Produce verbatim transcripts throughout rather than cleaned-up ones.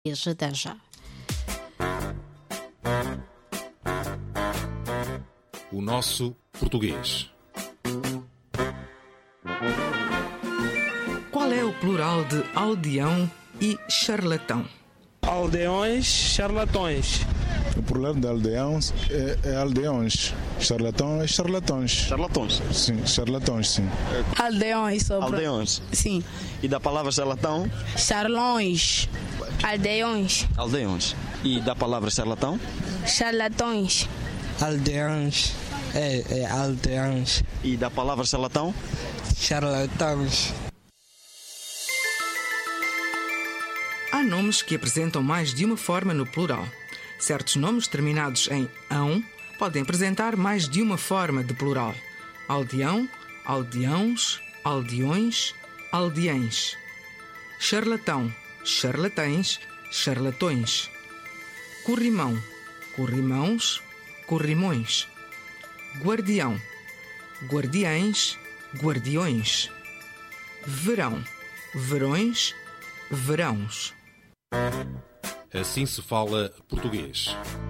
Até já. O nosso português. Qual é o plural de aldeão e charlatão? Aldeões, charlatões. O plural de aldeões é, é aldeões. Charlatão é charlatões. Charlatões? Sim, charlatões, sim. Aldeões, só Aldeões? Sim. E da palavra charlatão? Charlões. Aldeões. Aldeões. E da palavra charlatão? Charlatões. Aldeões. É, é aldeões. E da palavra charlatão? Charlatãos. Há nomes que apresentam mais de uma forma no plural. Certos nomes terminados em ão podem apresentar mais de uma forma de plural. Aldeão, aldeões, aldeões, aldeães. Charlatão, charlatães, charlatões. Corrimão, corrimãos, corrimões. Guardião, guardiães, guardiões. Verão, verões, verãos. Assim se fala português.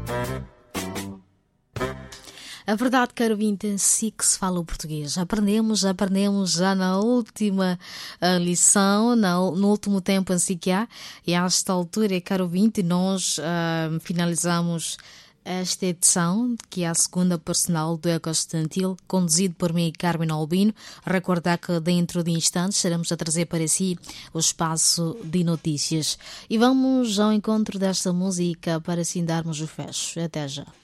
A verdade, caro ouvinte, é assim que se fala o português. Aprendemos, aprendemos já na última uh, lição, na, no último tempo assim que há. E a esta altura, caro ouvinte, nós uh, finalizamos esta edição, que é a segunda personal do Eco Estudantil, conduzido por mim, Carmen Albino. Recordar que dentro de instantes estaremos a trazer para si o espaço de notícias. E vamos ao encontro desta música para assim darmos o fecho. Até já.